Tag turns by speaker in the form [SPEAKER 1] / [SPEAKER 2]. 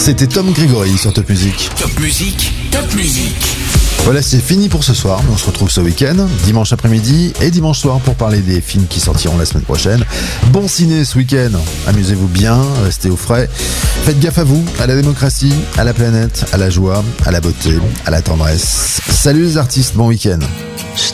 [SPEAKER 1] C'était Tom Grégory sur Top Music.
[SPEAKER 2] Top Music, Top Music.
[SPEAKER 1] Voilà, c'est fini pour ce soir, mais on se retrouve ce week-end, dimanche après-midi et dimanche soir pour parler des films qui sortiront la semaine prochaine. Bon ciné ce week-end, amusez-vous bien, restez au frais. Faites gaffe à vous, à la démocratie, à la planète, à la joie, à la beauté, à la tendresse. Salut les artistes, bon week-end.